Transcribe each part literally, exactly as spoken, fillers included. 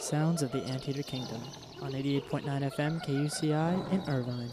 Sounds of the Anteater Kingdom on eighty-eight point nine F M K U C I in Irvine.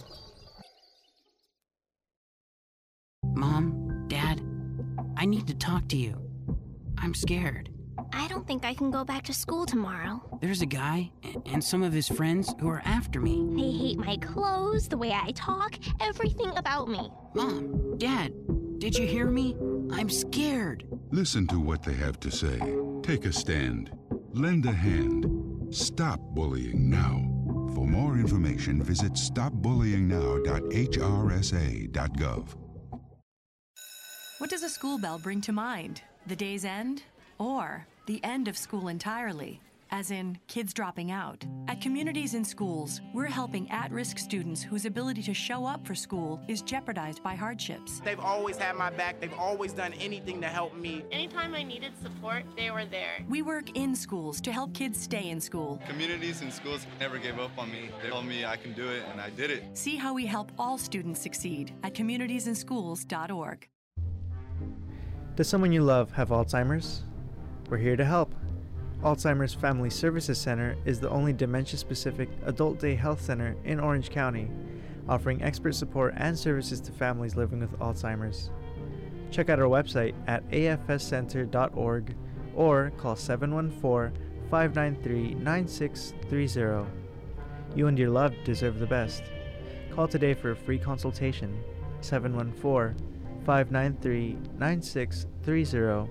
Mom, Dad, I need to talk to you. I'm scared. I don't think I can go back to school tomorrow. There's a guy and some of his friends who are after me. They hate my clothes, the way I talk, everything about me. Mom, Dad, did you hear me? I'm scared. Listen to what they have to say. Take a stand. Lend a hand. Stop bullying now. For more information, visit stop bullying now dot h r s a dot gov. What does a school bell bring to mind? The day's end? Or the end of school entirely? As in, kids dropping out. At Communities in Schools, we're helping at-risk students whose ability to show up for school is jeopardized by hardships. They've always had my back. They've always done anything to help me. Anytime I needed support, they were there. We work in schools to help kids stay in school. Communities in Schools never gave up on me. They told me I can do it, and I did it. See how we help all students succeed at communities in schools dot org. Does someone you love have Alzheimer's? We're here to help. Alzheimer's Family Services Center is the only dementia-specific adult day health center in Orange County, offering expert support and services to families living with Alzheimer's. Check out our website at a f s center dot org or call seven one four, five nine three, nine six three zero. You and your loved deserve the best. Call today for a free consultation, seven one four, five nine three, nine six three zero.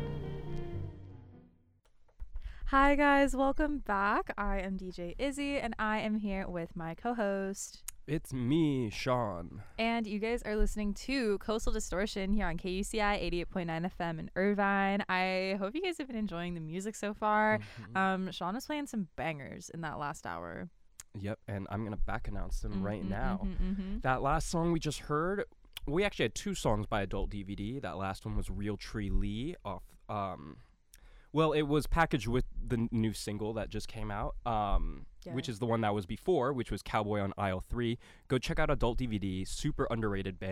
Hi guys, welcome back. I am D J Izzy and I am here with my co-host. It's me, Sean. And you guys are listening to Coastal Distortion here on K U C I eighty-eight point nine F M in Irvine. I hope you guys have been enjoying the music so far. Mm-hmm. Um, Sean was playing some bangers in that last hour. Yep, and I'm going to back announce them mm-hmm, right now. Mm-hmm, mm-hmm. That last song we just heard, we actually had two songs by Adult D V D. That last one was Real Tree Lee off... Um, Well, it was packaged with the n- new single that just came out, um, yeah. which is the one that was before, which was Cowboy on Aisle three. Go check out Adult D V D, super underrated band.